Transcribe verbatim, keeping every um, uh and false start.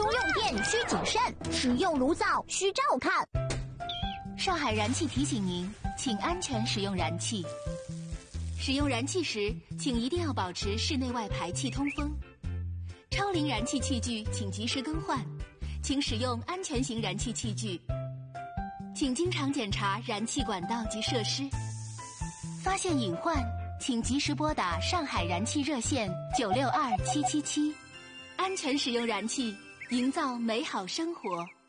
中用电需谨慎，使用炉灶需照看。 上海燃气提醒您，请安全使用燃气。使用燃气时，请一定要保持室内外排气通风。超龄燃气器具请及时更换，请使用安全型燃气器具。请经常检查燃气管道及设施。发现隐患，请及时拨打上海燃气热线九六二七七七。安全使用燃气，营造美好生活。